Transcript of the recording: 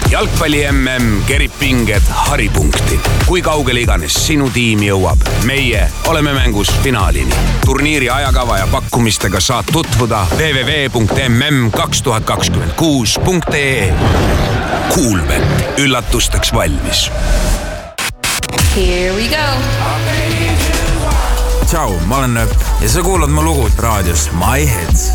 jalgpalli MM kerib pinged haripunkti. Kui kaugele iganes sinu tiim jõuab, meie oleme mängus finaalini. Turniiri ajakava ja pakkumistega saad tutvuda www.mm2026.ee. Kuulbet, üllatusteks valmis. Here we go. Tšau, ma olen Nööp ja sa kuulad mu lugu raadios My Heads.